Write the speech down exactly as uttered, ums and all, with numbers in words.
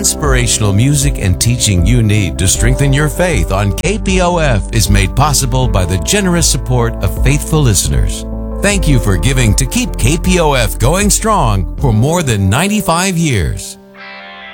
inspirational music and teaching you need to strengthen your faith on K P O F is made possible by the generous support of faithful listeners. Thank you for giving to keep K P O F going strong for more than ninety-five years.